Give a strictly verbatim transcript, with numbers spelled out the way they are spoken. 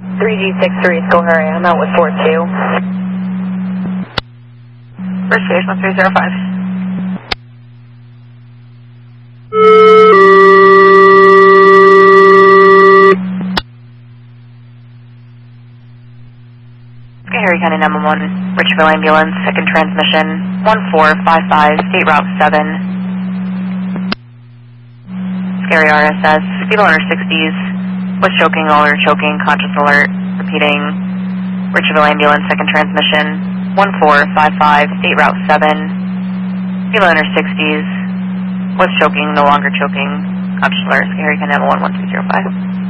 three G six three, go hurry, I'm out with four two. First station one three zero five. Harry County nine one one, Richville Ambulance, second transmission, one four five five, State Route seven. Scary R S S, fetal under sixties, was choking, alert, choking, conscious alert, repeating, Richville Ambulance, second transmission, one four five five, State Route seven, fetal under sixties, was choking, no longer choking, conscious alert, Harry County nine one one, one three zero five.